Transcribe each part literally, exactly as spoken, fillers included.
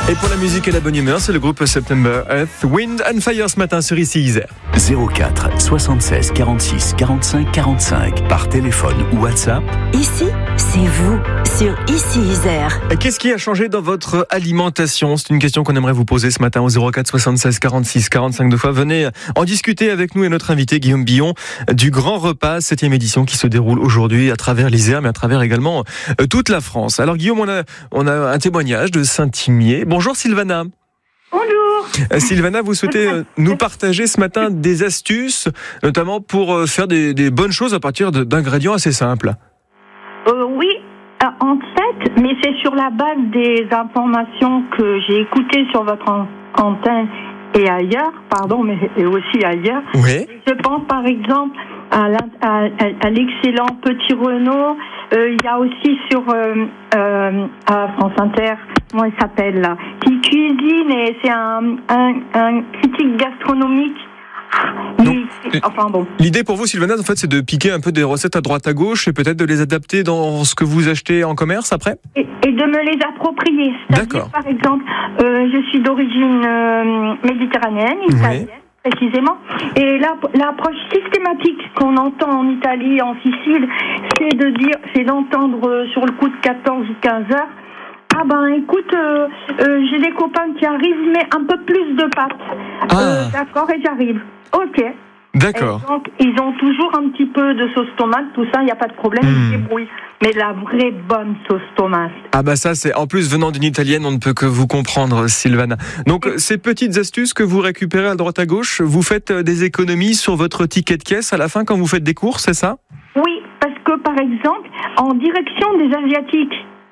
Et pour la musique et la bonne humeur, c'est le groupe September Earth, Wind and Fire ce matin sur Ici Isère. zéro quatre soixante-seize quarante-six quarante-cinq quarante-cinq par téléphone ou WhatsApp. Ici, c'est vous sur Ici Isère. Qu'est-ce qui a changé dans votre alimentation ? C'est une question qu'on aimerait vous poser ce matin au zéro quatre soixante-seize quarante-six quarante-cinq deux fois. Venez en discuter avec nous et notre invité Guillaume Billon du Grand Repas, septième édition qui se déroule aujourd'hui à travers l'Isère, mais à travers également toute la France. Alors Guillaume, on a, on a un témoignage de Saint-Imier. Bonjour Sylvana. Bonjour. Euh, Sylvana, vous souhaitez euh, nous partager ce matin des astuces, notamment pour euh, faire des, des bonnes choses à partir de, d'ingrédients assez simples. Euh, oui, euh, en fait, mais c'est sur la base des informations que j'ai écoutées sur votre an- antenne et ailleurs, pardon, mais et aussi ailleurs. Oui. Je pense par exemple à, la, à, à l'excellent Petit Renaud. Euh, il y a aussi sur euh, euh, à France Inter, comment il s'appelle là, qui cuisine et c'est un, un, un critique gastronomique. Donc, Il, enfin bon. L'idée pour vous, Sylvana, en fait, c'est de piquer un peu des recettes à droite à gauche et peut-être de les adapter dans ce que vous achetez en commerce après ? Et, et de me les approprier. C'est-à-dire, D'accord. par exemple, euh, je suis d'origine euh, méditerranéenne, italienne. Oui. Précisément. Et là, l'approche systématique qu'on entend en Italie, en Sicile, c'est de dire, c'est d'entendre sur le coup de quatorze ou quinze heures, ah ben écoute, euh, euh, j'ai des copains qui arrivent, mais un peu plus de pâtes. Ah. Euh, d'accord, et j'arrive. Ok. D'accord. Et donc, ils ont toujours un petit peu de sauce tomate, tout ça, il n'y a pas de problème, mmh. ils se débrouillent. Mais la vraie bonne sauce tomate. Ah bah ça, c'est en plus venant d'une italienne, on ne peut que vous comprendre, Sylvana. Donc et... ces petites astuces que vous récupérez à droite à gauche, vous faites des économies sur votre ticket de caisse à la fin quand vous faites des courses, c'est ça ? Oui, parce que par exemple, en direction des Asiatiques,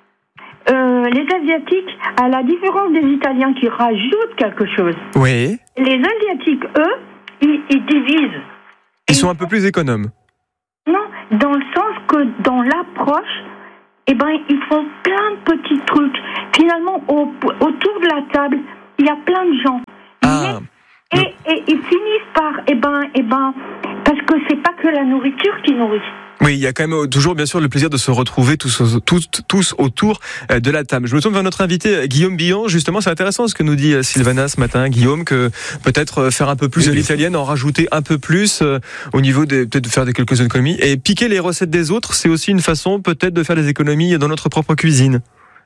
euh, les Asiatiques, à la différence des Italiens qui rajoutent quelque chose, oui. Les Asiatiques, eux, ils, ils divisent. Ils sont un peu plus économes. Non, dans le sens que dans l'approche, eh ben, ils font plein de petits trucs. Finalement, au, autour de la table, il y a plein de gens. Ah. Et, et, et ils finissent par, eh ben, eh ben, parce que c'est pas que la nourriture qui nourrit. Oui, il y a quand même toujours, bien sûr, le plaisir de se retrouver tous, tous, tous autour de la table. Je me tourne vers notre invité, Guillaume Billon. Justement, c'est intéressant ce que nous dit Sylvana ce matin, Guillaume, que peut-être faire un peu plus oui, de l'italienne, en rajouter un peu plus euh, au niveau des, peut-être de faire des quelques économies. Et piquer les recettes des autres, c'est aussi une façon peut-être de faire des économies dans notre propre cuisine.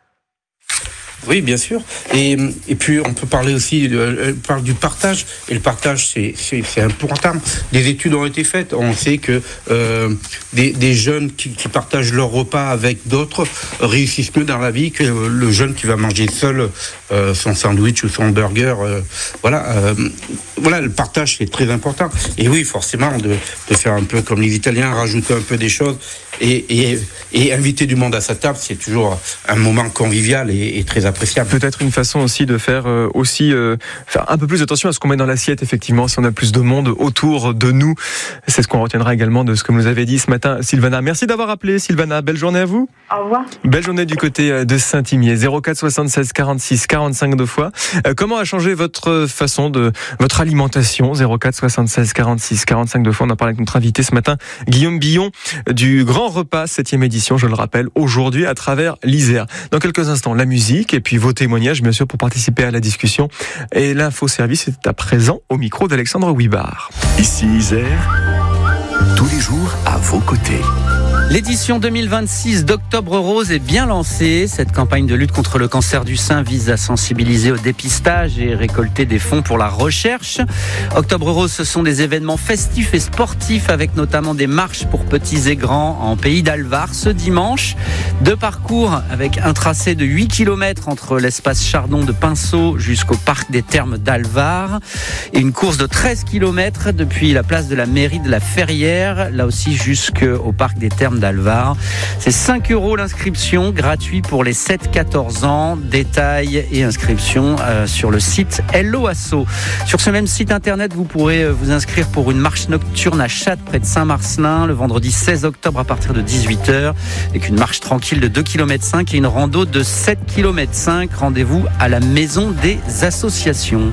Oui, bien sûr. Et, et puis, on peut parler aussi de, parle du partage. Et le partage, c'est, c'est, c'est important. Des études ont été faites. On sait que euh, des, des jeunes qui, qui partagent leur repas avec d'autres réussissent mieux dans la vie que le jeune qui va manger seul euh, son sandwich ou son burger. Euh, voilà, euh, voilà, le partage, c'est très important. Et oui, forcément, de, de faire un peu comme les Italiens, rajouter un peu des choses et, et, et inviter du monde à sa table, c'est toujours un moment convivial et, et très appréciable. Peut-être une façon aussi de faire euh, aussi euh, faire un peu plus attention à ce qu'on met dans l'assiette, effectivement, si on a plus de monde autour de nous. C'est ce qu'on retiendra également de ce que vous nous avez dit ce matin, Sylvana. Merci d'avoir appelé, Sylvana. Belle journée à vous. Au revoir. Belle journée du côté de Saint-Imier. zéro quatre soixante-seize quarante-six quarante-cinq deux fois. Euh, comment a changé votre façon de votre alimentation ? zéro quatre soixante-seize quarante-six quarante-cinq deux fois. On en parle avec notre invité ce matin, Guillaume Billon du Grand Repas, septième édition, je le rappelle, aujourd'hui à travers l'Isère. Dans quelques instants, la musique et puis vos témoignages, bien sûr, pour participer à la discussion. Et l'info-service est à présent au micro d'Alexandre Ouibard. Ici Isère, tous les jours à vos côtés. L'édition deux mille vingt-six d'Octobre Rose est bien lancée. Cette campagne de lutte contre le cancer du sein vise à sensibiliser au dépistage et récolter des fonds pour la recherche. Octobre Rose, ce sont des événements festifs et sportifs avec notamment des marches pour petits et grands en pays d'Alvar ce dimanche. Deux parcours avec un tracé de huit kilomètres entre l'espace Chardon de Pinceau jusqu'au parc des Thermes d'Alvar et une course de treize kilomètres depuis la place de la mairie de la Ferrière, là aussi jusqu'au parc des Thermes d'Alvar. C'est cinq euros l'inscription, gratuit pour les sept à quatorze ans. Détails et inscriptions euh, sur le site Hello Asso. Sur ce même site internet, vous pourrez euh, vous inscrire pour une marche nocturne à Châtes, près de Saint-Marcelin, le vendredi seize octobre à partir de dix-huit heures, avec une marche tranquille de deux virgule cinq kilomètres et une rando de sept virgule cinq kilomètres. Rendez-vous à la Maison des Associations.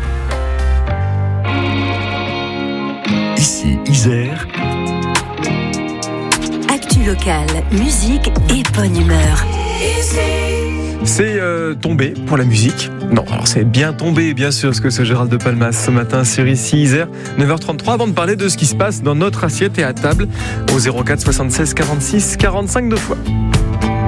Ici Isère. Actu locale, musique et bonne humeur. C'est euh, tombé pour la musique. Non, alors c'est bien tombé, bien sûr, ce que ce Gérald de Palmas ce matin sur ici Isère, neuf heures trente-trois, avant de parler de ce qui se passe dans notre assiette et à table au zéro quatre soixante-seize quarante-six quarante-cinq deux fois.